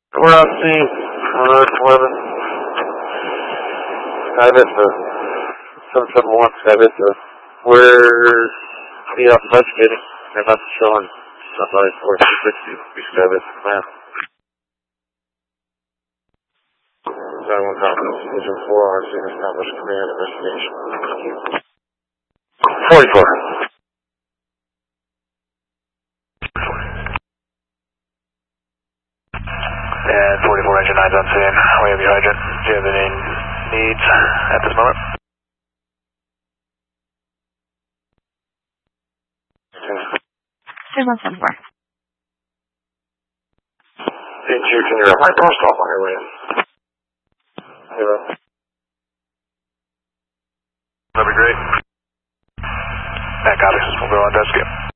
We're on scene. On Earth 11. Skyvista. 771 Skyvista. We're investigating. They're not showing somebody for 260. We Skyvista command. 7-1 confidence. Division 4 RC established command investigation. 44. And 44 engine 9's on scene. We have your hydrant. Do you have any needs at this moment? Same on 74. Hey, Chief, can you have my post off on your way in? That'd be great. That copy. We'll go on desk.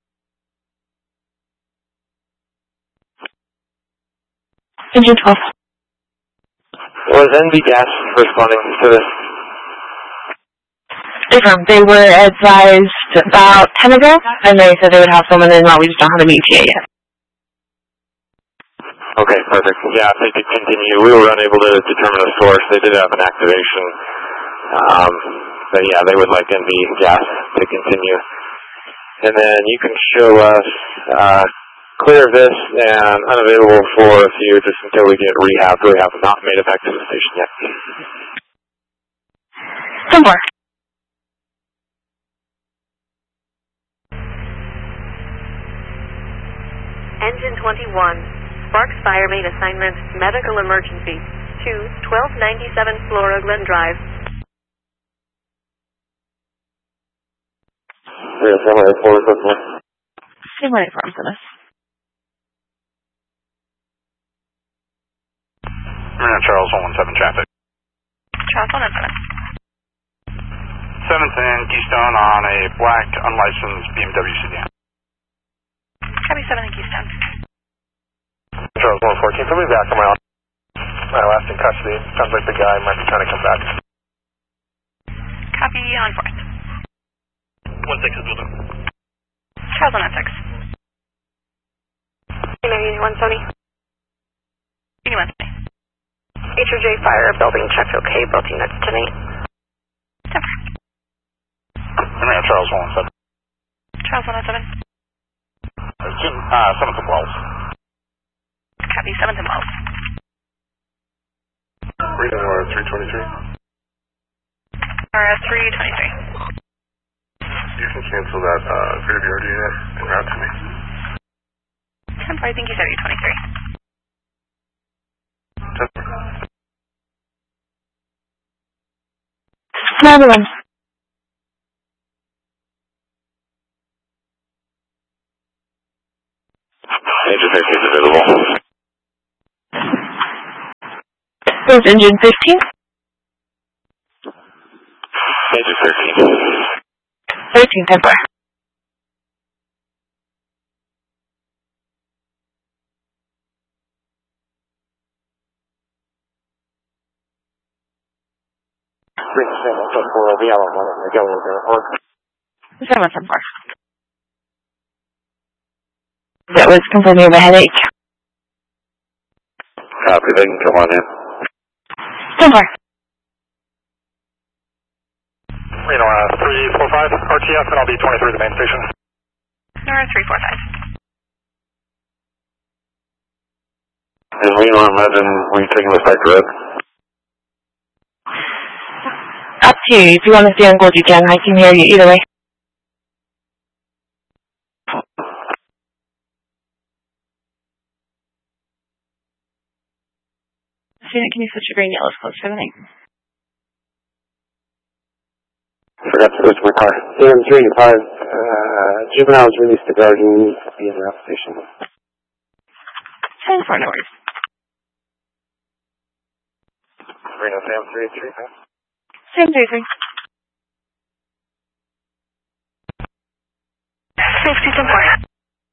Engine 12. Was NV Gas responding to this? Different. They were advised about 10 ago, and they said they would have someone in, but we just don't have an ETA yet. Okay, perfect. Yeah, if they could continue. We were unable to determine a source. They did have an activation. But yeah, they would like NV Gas to continue. And then you can show us clear of this and unavailable for a few just until we get rehab. We have not made it back to the station yet. Somewhere. Engine 21. Sparks Fire made assignment medical emergency to 1297 Flora Glen Drive. Yeah, Same way for this. Charles 117 traffic. Charles 117. 7th and Keystone on a black unlicensed BMW sedan. Copy 7 and Keystone. Charles 114, somebody back on my last in custody. Sounds like the guy might be trying to come back. Copy on 4th. 16 is building. Charles 116. Unit 170. Unit 170. HRJ Fire building checked okay. Both units tonight. Charles 117. Charles 117. 7th and Wells. Copy 7th and Wells. Reading R323. R323. You can cancel that graveyard unit and route to me. 10-4, I think you said 23. 10-4. Another one. Engine 13 is available. There's engine 15. Engine 13. 13, 10-4. That was confirming my headache. Copy, they can come on in. 10-4. Reno 345 RTF, and I'll be 23 at the main station. Nora 345. And Reno 11, were you taking this back to red? Up to you. If you want to stay on gold, you can. I can hear you either way. Can you switch to green, yellow, close to everything? Forgot to switch my car. AM3 5, juveniles released to guard and needs to be in the route station. 10-4, no worries. Reno Sam 335. Same 3-3. 60-10-4.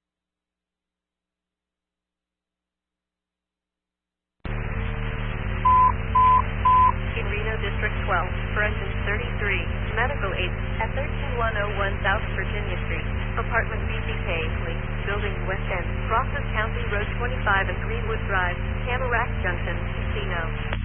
District 12, for engine 33, medical aid at 13101 South Virginia Street, apartment BCK, Building West End, crosses County Road 25 and Greenwood Drive, Tamarack, know.